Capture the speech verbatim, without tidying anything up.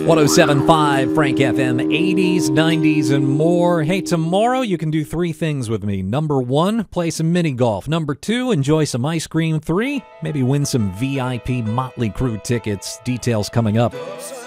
one oh seven point five Frank F M, eighties, nineties, and more. Hey, tomorrow you can do three things with me. Number one, play some mini golf. Number two, enjoy some ice cream. Three, maybe win some V I P Motley Crue tickets. Details coming up.